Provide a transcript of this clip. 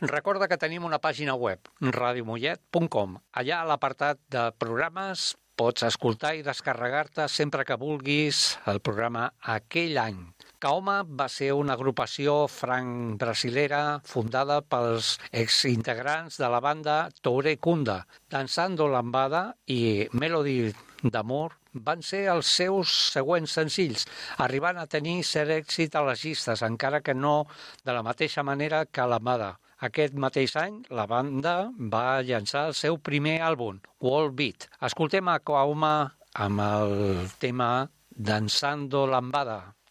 Recorda que tenim una pàgina web, radiomollet.com. Allà a l'apartat de programes pots escoltar i descarregar-te sempre que vulguis el programa Aquell any. Kaoma va ser una agrupació franc-brasilera fundada pels exintegrants de la banda Toure Kunda. Danzando Lambada i Melody d'Amor van ser els seus següents senzills, arribant a tenir cert èxit a les llistes, encara que no de la mateixa manera que Lambada. Aquest mateix any, la banda va llançar el seu primer àlbum, World Beat. Escoltem a Kaoma amb el tema Danzando Lambada.